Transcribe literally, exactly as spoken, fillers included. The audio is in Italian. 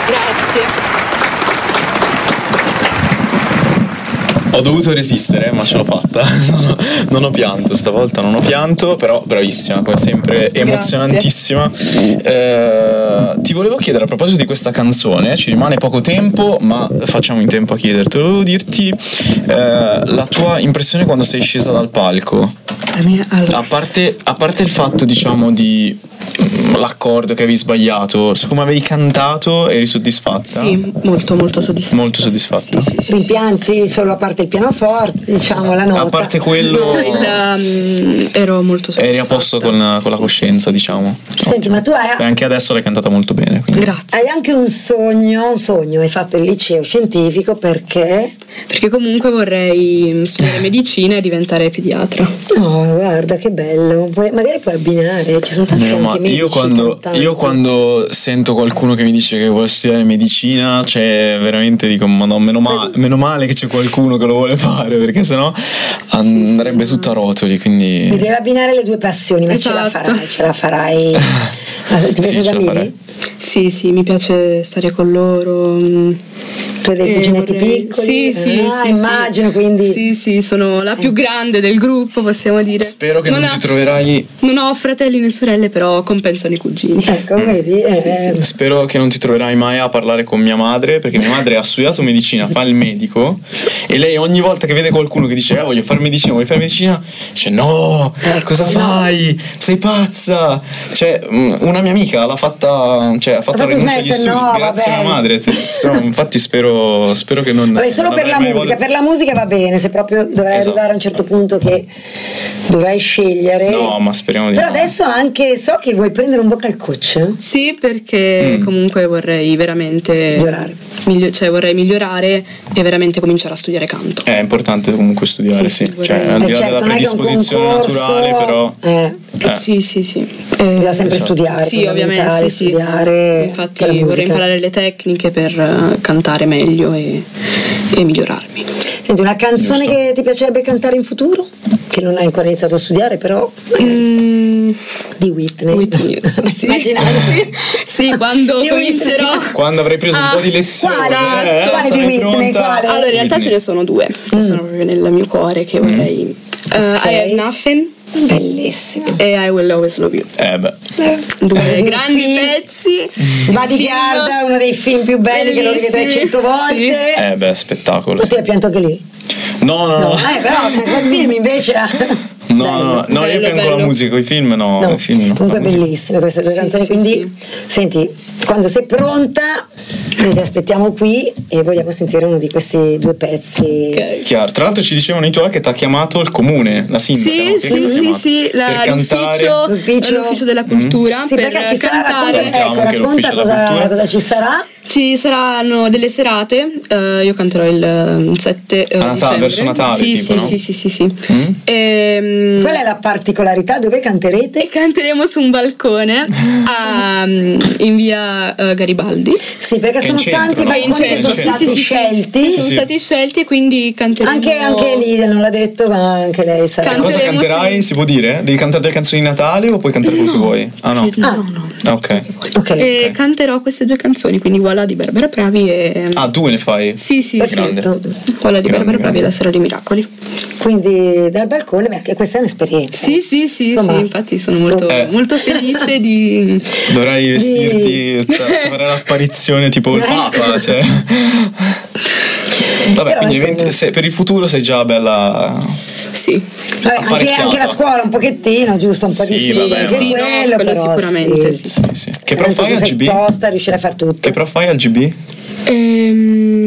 Grazie. Ho dovuto resistere, ma ce l'ho fatta. Non ho, non ho pianto stavolta, non ho pianto, però bravissima, come sempre, emozionantissima. Eh, ti volevo chiedere, a proposito di questa canzone, ci rimane poco tempo, ma facciamo in tempo a chiedertelo. Volevo dirti eh, la tua impressione quando sei scesa dal palco. La mia, allora. A parte, a parte il fatto, diciamo, di l'accordo che avevi sbagliato, su come avevi cantato, eri soddisfatta? Sì, molto molto soddisfatta. Molto soddisfatta. Sì, sì, sì, Rimpianti solo a parte il pianoforte, diciamo, la nota. A parte quello, no, il, um, ero molto soddisfatta. eri a posto con, con la sì, coscienza, sì, diciamo. Senti, ma tu hai, E anche adesso l'hai cantata molto bene. Quindi. Grazie. hai anche un sogno, un sogno, hai fatto il liceo scientifico perché? Perché comunque vorrei studiare medicina e diventare pediatra. No, guarda che bello, puoi, magari puoi abbinare, ci sono tanti No, ma anche medici, io quando, cantanti. io quando sento qualcuno che mi dice che vuole studiare medicina, cioè veramente dico, ma no, meno, ma- meno male che c'è qualcuno che lo vuole fare, perché sennò andrebbe sì, tutto a rotoli, quindi... Mi devi abbinare le due passioni, ma ce la Esatto. farai, ce la farai. Ma se- ti Sì, piace ce la Damiri? farei. Sì, sì, mi piace stare con loro. Tu hai dei Eh, cuginetti vorrei- piccoli? Sì, sì, Ah, sì, immagino, sì. quindi. Sì, sì, sono la più grande del gruppo, possiamo dire. Spero che non, ha- ti troverai... Non ho fratelli né sorelle, però compensano i cugini. Ecco, vedi? eh, Sì, Spero che non ti troverai mai a parlare con mia madre, perché mia madre ha studiato medicina, fa il medico, e lei ogni volta che vede qualcuno che dice ah, voglio fare medicina, voglio fare medicina, dice no, cosa fai? Sei pazza! Cioè, mm, una mia amica l'ha fatta, cioè ha fatto Ha la fatto rinuncia agli smettere, studi no, grazie vabbè. alla madre. No, infatti spero, spero che non... Vabbè, solo non per la avrai mai musica, voglia- per la musica va bene, se proprio dovrai Esatto. arrivare a un certo punto che dovrai scegliere. No, ma speriamo di Però no. adesso anche so che vuoi prendere un vocal coach. Sì, perché Mm. comunque vorrei veramente Migliorare. miglio- cioè vorrei migliorare e veramente cominciare a studiare canto. È importante comunque studiare, Sì, sì. sì, Cioè, vorrei- al Eh, di là certo, della non è che è un predisposizione concorso, naturale, però... eh, Eh. Sì, sì, sì. bisogna Eh, sempre esatto. studiare. Sì, ovviamente, fondamentale, sì, sì. studiare Infatti che la vorrei musica. imparare le tecniche per eh, cantare meglio e, e migliorarmi. Senti, una canzone Giusto. che ti piacerebbe cantare in futuro? Che non hai ancora iniziato a studiare, però Mm, di Whitney. Whitney Houston, sì. Immaginate. Sì, quando Di Whitney. comincerò. Quando avrai preso un Ah, po' di lezioni, quale? eh, Quale di sarai Whitney? pronta. Quale? Allora, in realtà Whitney. ce ne sono due che sono proprio nel mio cuore che vorrei. Uh, Ok. I Have Nothing Bellissimo. e I Will Always Love You. Eh beh. Due Eh, grandi film. pezzi. Bodyguard, Film uno dei film più belli che lo rivedrai bellissimi. cento volte. Eh beh, spettacolo. Tu ti hai pianto anche lì? No, no, no. No, eh, però quel film invece ha- No, Bello. no, no, io bello, piango la bello. musica, i film no, No, i film no. comunque La musica. bellissime queste due Sì, canzoni, sì, quindi senti, quando sei pronta noi ti aspettiamo qui e vogliamo sentire uno di questi due pezzi. Ok. Chiaro. Tra l'altro ci dicevano i tuoi che ti ha chiamato il comune, la sindaca, Sì, no? Che sì, ti ha sì, chiamato sì, la- per cantare. l'ufficio, L'ufficio- l'ufficio della cultura Sì, per perché ci sarà, cantare. racconta, ecco, Salutiamo anche racconta l'ufficio della cosa, cultura. cosa ci sarà. Ci saranno delle serate, eh, io canterò il eh, sette eh, A Natale, dicembre. verso Natale, sì, tipo, sì, no? sì, sì, sì, sì. Mm? Ehm, Qual è la particolarità? Dove canterete? E canteremo su un balcone a, in via eh, Garibaldi. Sì, perché Che sono in centro, tanti no? balconi che in sono centro. stati Sì, sì, sì, scelti. Sono Sì, sì. stati scelti e quindi canteremo. Anche, anche lì non l'ha detto, ma anche lei sarà. Can- Cosa Canteremo, canterai? sì. Si può dire? Devi cantare delle canzoni di Natale o puoi cantare quello che vuoi? Ah no. No, no, no. Ah, ok. Ok. E ok. canterò queste due canzoni, quindi Voilà di Barbara Pravi e. Ah, due ne fai? Sì, sì, sì. Grande. Voilà di Grande, Barbara Pravi grande. e La Sera dei Miracoli. Quindi dal balcone, beh, anche questa è un'esperienza. Sì, sì, sì, Insomma, sì, infatti sono molto, Eh. molto felice di. Dovrai vestirti, cioè, fare l'apparizione tipo il Papa, cioè. Vabbè, Però, quindi insomma- venti se- per il futuro sei già bella. Sì. Vabbè, anche, apparecchiata. anche la scuola un pochettino, giusto? Un po' di Sì, sì, vabbè, anche vabbè. Sì, no, quello, quello però, sicuramente, sì. sì, Sì, sì. Che prof Tanto fai tu al sei G B? tosta, riuscirai a fare tutto. Che prof fai al G B? Ehm,